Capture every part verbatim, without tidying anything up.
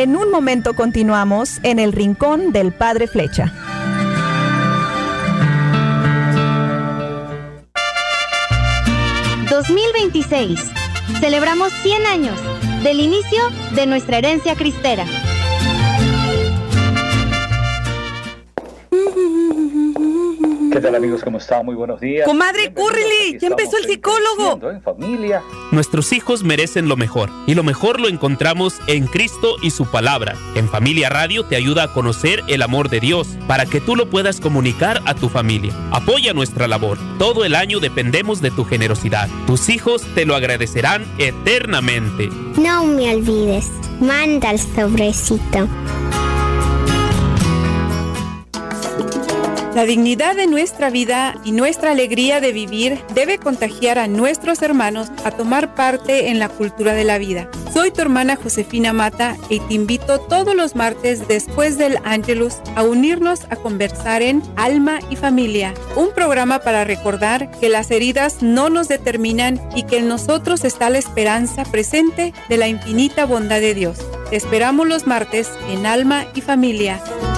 En un momento continuamos en el Rincón del Padre Flecha. dos mil veintiséis. Celebramos cien años del inicio de nuestra herencia cristera. ¿Qué tal, amigos? ¿Cómo están? Muy buenos días. Comadre, córrele, ya empezó el psicólogo. En familia. Nuestros hijos merecen lo mejor, y lo mejor lo encontramos en Cristo y su palabra. En Familia Radio te ayuda a conocer el amor de Dios, para que tú lo puedas comunicar a tu familia. Apoya nuestra labor. Todo el año dependemos de tu generosidad. Tus hijos te lo agradecerán eternamente. No me olvides, manda el sobrecito. La dignidad de nuestra vida y nuestra alegría de vivir debe contagiar a nuestros hermanos a tomar parte en la cultura de la vida. Soy tu hermana Josefina Mata y te invito todos los martes después del Ángelus a unirnos a conversar en Alma y Familia, un programa para recordar que las heridas no nos determinan y que en nosotros está la esperanza presente de la infinita bondad de Dios. Te esperamos los martes en Alma y Familia.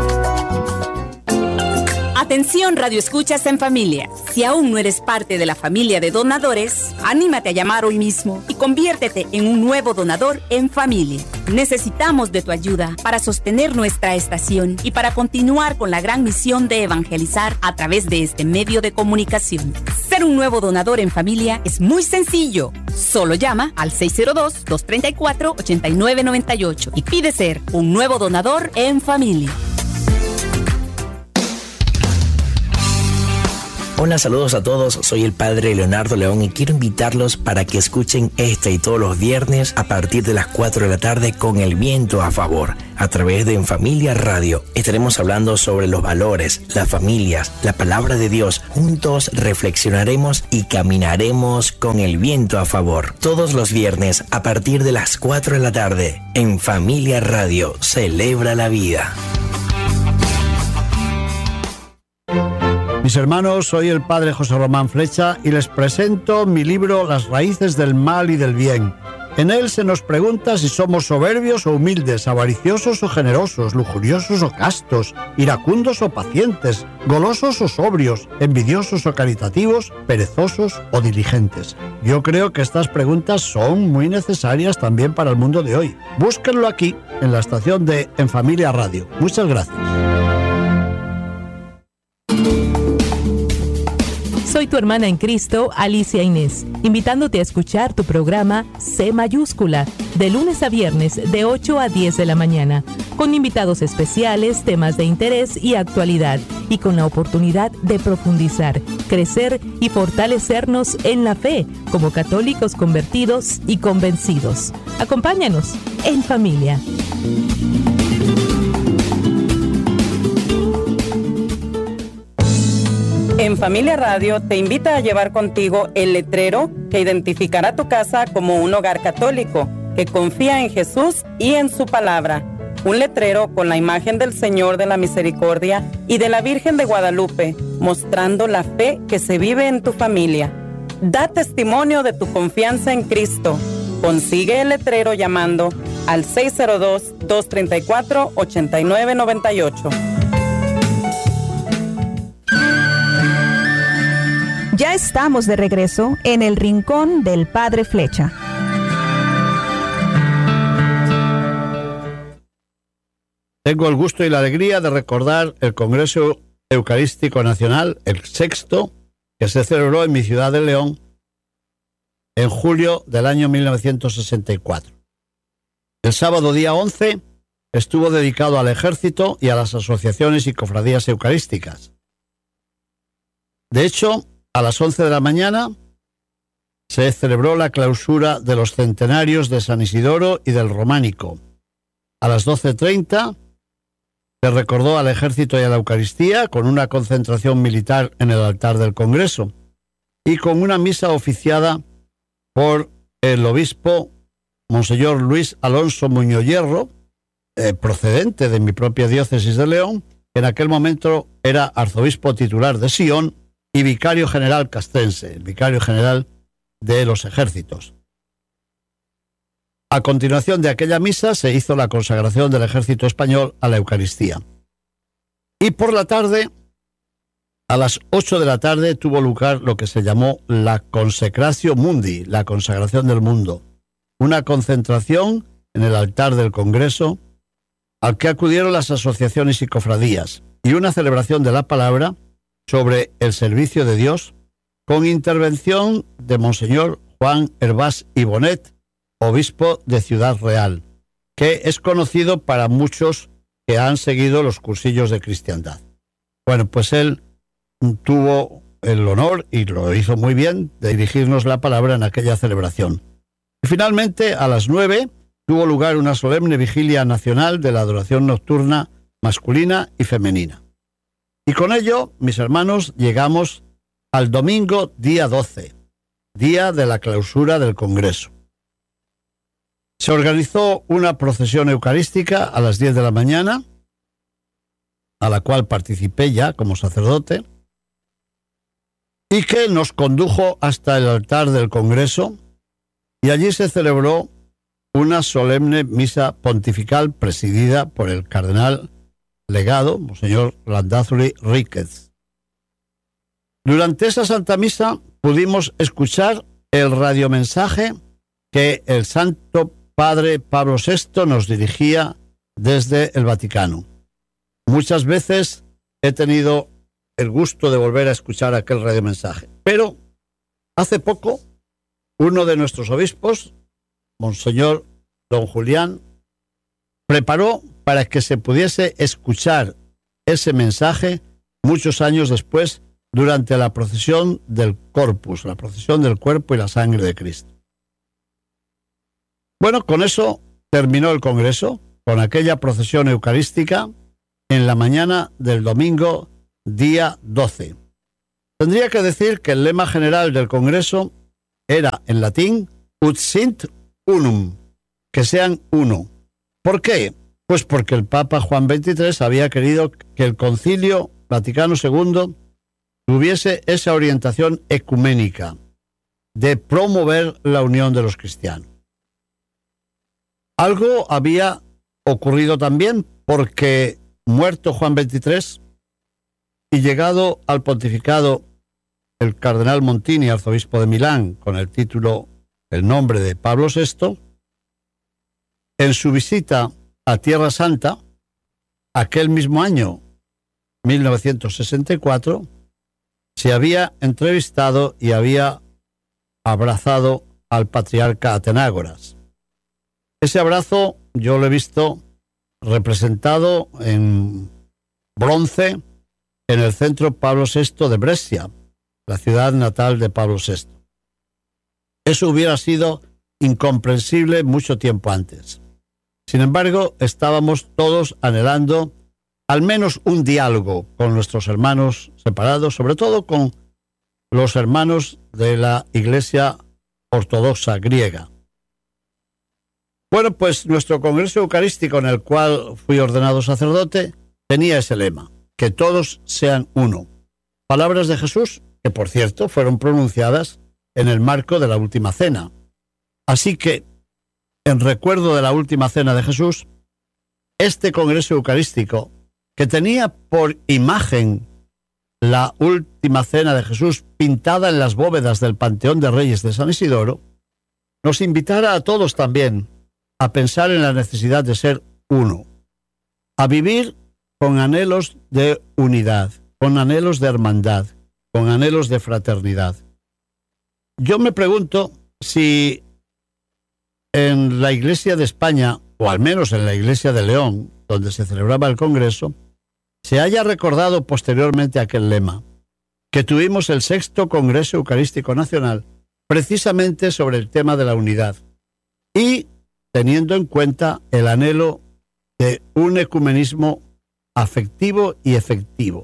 Atención, Radio Escuchas en Familia. Si aún no eres parte de la familia de donadores, anímate a llamar hoy mismo y conviértete en un nuevo donador en familia. Necesitamos de tu ayuda para sostener nuestra estación y para continuar con la gran misión de evangelizar a través de este medio de comunicación. Ser un nuevo donador en familia es muy sencillo. Solo llama al seis cero dos, dos tres cuatro, ocho nueve nueve ocho y pide ser un nuevo donador en familia. Hola, saludos a todos, soy el Padre Leonardo León y quiero invitarlos para que escuchen este y todos los viernes a partir de las cuatro de la tarde con el viento a favor. A través de En Familia Radio estaremos hablando sobre los valores, las familias, la palabra de Dios. Juntos reflexionaremos y caminaremos con el viento a favor. Todos los viernes a partir de las cuatro de la tarde en Familia Radio. Celebra la vida. Mis hermanos, soy el Padre José Román Flecha y les presento mi libro Las raíces del mal y del bien. En él se nos pregunta si somos soberbios o humildes, avariciosos o generosos, lujuriosos o castos, iracundos o pacientes, golosos o sobrios, envidiosos o caritativos, perezosos o diligentes. Yo creo que estas preguntas son muy necesarias también para el mundo de hoy. Búsquenlo aquí, en la estación de En Familia Radio. Muchas gracias. Soy tu hermana en Cristo, Alicia Inés, invitándote a escuchar tu programa C mayúscula, de lunes a viernes de ocho a diez de la mañana, con invitados especiales, temas de interés y actualidad, y con la oportunidad de profundizar, crecer y fortalecernos en la fe, como católicos convertidos y convencidos. Acompáñanos en familia. En Familia Radio te invita a llevar contigo el letrero que identificará tu casa como un hogar católico que confía en Jesús y en su palabra. Un letrero con la imagen del Señor de la Misericordia y de la Virgen de Guadalupe, mostrando la fe que se vive en tu familia. Da testimonio de tu confianza en Cristo. Consigue el letrero llamando al seis cero dos, dos tres cuatro, ocho nueve nueve ocho. Ya estamos de regreso en el Rincón del Padre Flecha. Tengo el gusto y la alegría de recordar el Congreso Eucarístico Nacional, el sexto, que se celebró en mi ciudad de León en julio del año mil novecientos sesenta y cuatro. El sábado día once estuvo dedicado al ejército y a las asociaciones y cofradías eucarísticas. De hecho, a las once de la mañana se celebró la clausura de los centenarios de San Isidoro y del Románico. A las doce treinta se recordó al ejército y a la Eucaristía con una concentración militar en el altar del Congreso y con una misa oficiada por el obispo Monseñor Luis Alonso Muñoz Hierro, eh, procedente de mi propia diócesis de León, que en aquel momento era arzobispo titular de Sion y vicario general castrense, el vicario general de los ejércitos. A continuación de aquella misa se hizo la consagración del ejército español a la Eucaristía. Y por la tarde, a las ocho de la tarde, tuvo lugar lo que se llamó la Consecratio Mundi, la consagración del mundo. Una concentración en el altar del Congreso, al que acudieron las asociaciones y cofradías, y una celebración de la palabra sobre el servicio de Dios, con intervención de Monseñor Juan Hervás y Bonet, obispo de Ciudad Real, que es conocido para muchos que han seguido los cursillos de cristiandad. Bueno, pues él tuvo el honor, y lo hizo muy bien, de dirigirnos la palabra en aquella celebración. Y finalmente, a las nueve, tuvo lugar una solemne vigilia nacional de la adoración nocturna masculina y femenina. Y con ello, mis hermanos, llegamos al domingo día doce, día de la clausura del Congreso. Se organizó una procesión eucarística a las diez de la mañana, a la cual participé ya como sacerdote, y que nos condujo hasta el altar del Congreso, y allí se celebró una solemne misa pontifical presidida por el cardenal legado, Monseñor Landázuri Ríquez. Durante esa Santa Misa pudimos escuchar el radiomensaje que el Santo Padre Pablo sexto nos dirigía desde el Vaticano. Muchas veces he tenido el gusto de volver a escuchar aquel radiomensaje, pero hace poco uno de nuestros obispos, Monseñor Don Julián, preparó para que se pudiese escuchar ese mensaje muchos años después durante la procesión del Corpus, la procesión del cuerpo y la sangre de Cristo. Bueno, con eso terminó el Congreso, con aquella procesión eucarística en la mañana del domingo día doce. Tendría que decir que el lema general del Congreso era en latín ut sint unum, que sean uno. ¿Por qué? Pues porque el Papa Juan veintitrés había querido que el Concilio Vaticano segundo tuviese esa orientación ecuménica de promover la unión de los cristianos. Algo había ocurrido también porque, muerto Juan veintitrés y llegado al pontificado el cardenal Montini, arzobispo de Milán, con el título, el nombre de Pablo sexto, en su visita a Tierra Santa, aquel mismo año, mil novecientos sesenta y cuatro, se había entrevistado y había abrazado al patriarca Atenágoras. Ese abrazo yo lo he visto representado en bronce en el centro Pablo sexto de Brescia, la ciudad natal de Pablo sexto. Eso hubiera sido incomprensible mucho tiempo antes. Sin embargo, estábamos todos anhelando al menos un diálogo con nuestros hermanos separados, sobre todo con los hermanos de la Iglesia Ortodoxa griega. Bueno, pues nuestro Congreso Eucarístico, en el cual fui ordenado sacerdote, tenía ese lema, que todos sean uno. Palabras de Jesús que, por cierto, fueron pronunciadas en el marco de la Última Cena. Así que, en recuerdo de la Última Cena de Jesús, este Congreso Eucarístico, que tenía por imagen la Última Cena de Jesús pintada en las bóvedas del Panteón de Reyes de San Isidoro, nos invitara a todos también a pensar en la necesidad de ser uno, a vivir con anhelos de unidad, con anhelos de hermandad, con anhelos de fraternidad. Yo me pregunto si en la Iglesia de España, o al menos en la Iglesia de León, donde se celebraba el Congreso, se haya recordado posteriormente aquel lema, que tuvimos el sexto Congreso Eucarístico Nacional precisamente sobre el tema de la unidad y teniendo en cuenta el anhelo de un ecumenismo afectivo y efectivo.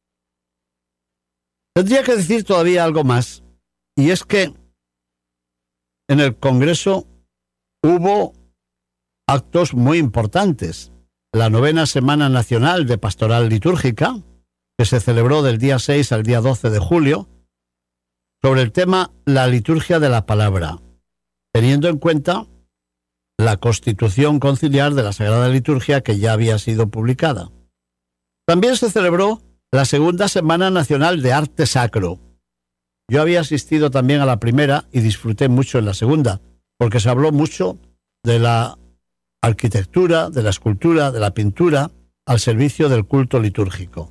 Tendría que decir todavía algo más, y es que en el Congreso hubo actos muy importantes. La novena Semana Nacional de Pastoral Litúrgica, que se celebró del día seis al día doce de julio, sobre el tema la liturgia de la palabra, teniendo en cuenta la Constitución Conciliar de la Sagrada Liturgia, que ya había sido publicada. También se celebró la segunda Semana Nacional de Arte Sacro. Yo había asistido también a la primera y disfruté mucho en la segunda, porque se habló mucho de la arquitectura, de la escultura, de la pintura, al servicio del culto litúrgico.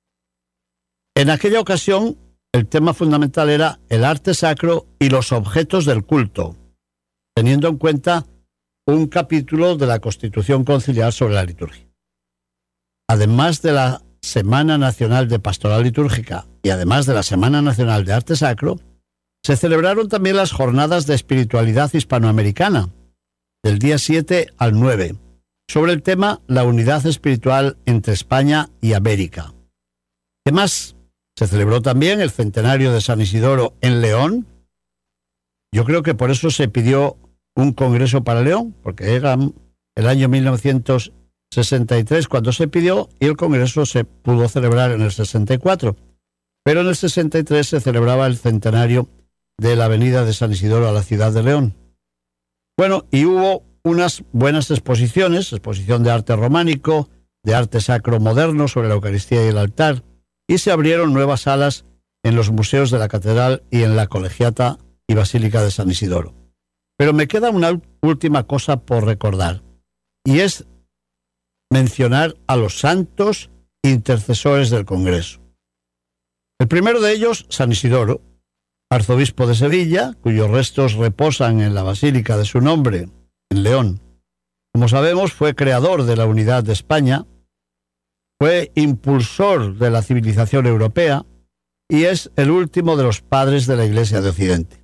En aquella ocasión, el tema fundamental era el arte sacro y los objetos del culto, teniendo en cuenta un capítulo de la Constitución Conciliar sobre la liturgia. Además de la Semana Nacional de Pastoral Litúrgica y además de la Semana Nacional de Arte Sacro, se celebraron también las Jornadas de Espiritualidad Hispanoamericana, del día siete al nueve, sobre el tema la unidad espiritual entre España y América. ¿Qué más? Se celebró también el centenario de San Isidoro en León. Yo creo que por eso se pidió un congreso para León, porque era el año mil novecientos sesenta y tres cuando se pidió, y el congreso se pudo celebrar en el sesenta y cuatro. Pero en el sesenta y tres se celebraba el centenario de la venida de San Isidoro a la ciudad de León. Bueno, y hubo unas buenas exposiciones, exposición de arte románico, de arte sacro moderno sobre la Eucaristía y el altar, y se abrieron nuevas salas en los museos de la Catedral y en la Colegiata y Basílica de San Isidoro. Pero me queda una última cosa por recordar, y es mencionar a los santos intercesores del Congreso. El primero de ellos, San Isidoro, arzobispo de Sevilla, cuyos restos reposan en la Basílica de su nombre, en León. Como sabemos, fue creador de la unidad de España, fue impulsor de la civilización europea y es el último de los padres de la Iglesia de Occidente.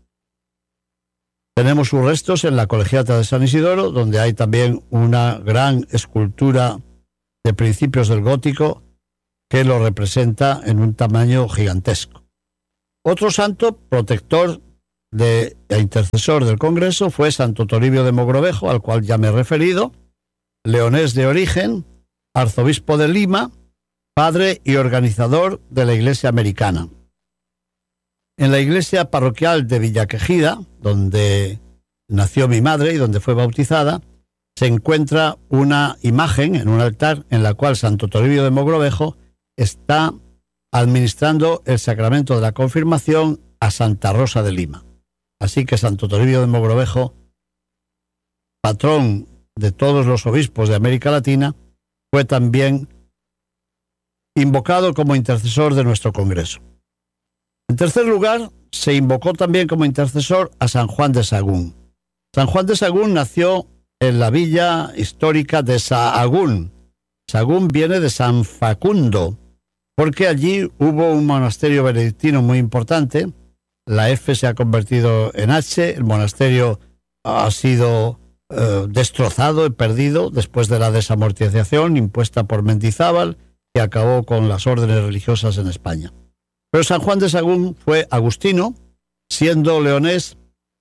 Tenemos sus restos en la Colegiata de San Isidoro, donde hay también una gran escultura de principios del gótico que lo representa en un tamaño gigantesco. Otro santo protector de, e intercesor del Congreso fue Santo Toribio de Mogrovejo, al cual ya me he referido, leonés de origen, arzobispo de Lima, padre y organizador de la Iglesia Americana. En la iglesia parroquial de Villaquejida, donde nació mi madre y donde fue bautizada, se encuentra una imagen en un altar en la cual Santo Toribio de Mogrovejo está administrando el sacramento de la confirmación a Santa Rosa de Lima. Así que Santo Toribio de Mogrovejo, patrón de todos los obispos de América Latina, fue también invocado como intercesor de nuestro Congreso. En tercer lugar, se invocó también como intercesor a San Juan de Sagún. San Juan de Sagún nació en la villa histórica de Sahagún. Sagún viene de San Facundo, porque allí hubo un monasterio benedictino muy importante. La F se ha convertido en H, el monasterio ha sido eh, destrozado y perdido después de la desamortización impuesta por Mendizábal, que acabó con las órdenes religiosas en España. Pero San Juan de Sagún fue agustino, siendo leonés,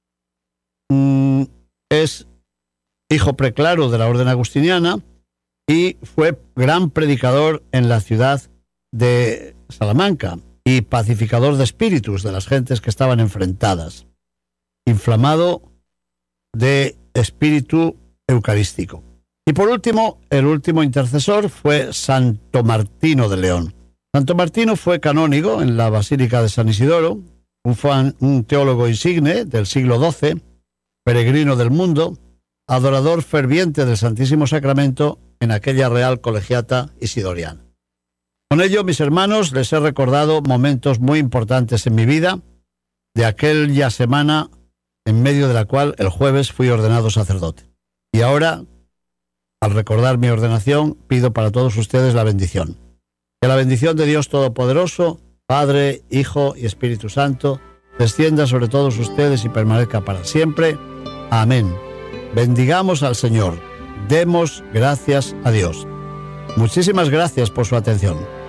mmm, es hijo preclaro de la orden agustiniana y fue gran predicador en la ciudad de Salamanca y pacificador de espíritus de las gentes que estaban enfrentadas, inflamado de espíritu eucarístico. Y por último, el último intercesor fue Santo Martino de León. Santo Martino fue canónigo en la Basílica de San Isidoro, un, fan, un teólogo insigne del siglo doce, peregrino del mundo, adorador ferviente del Santísimo Sacramento en aquella Real Colegiata isidoriana. Con ello, mis hermanos, les he recordado momentos muy importantes en mi vida, de aquella semana en medio de la cual el jueves fui ordenado sacerdote. Y ahora, al recordar mi ordenación, pido para todos ustedes la bendición. Que la bendición de Dios Todopoderoso, Padre, Hijo y Espíritu Santo, descienda sobre todos ustedes y permanezca para siempre. Amén. Bendigamos al Señor. Demos gracias a Dios. Muchísimas gracias por su atención.